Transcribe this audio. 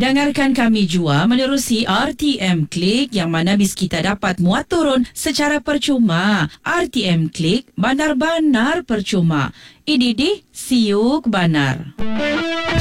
Dengarkan kami jua menerusi RTM Klik yang mana bis kita dapat muat turun secara percuma. RTM Klik, banar-banar percuma. Ididi, siuk banar.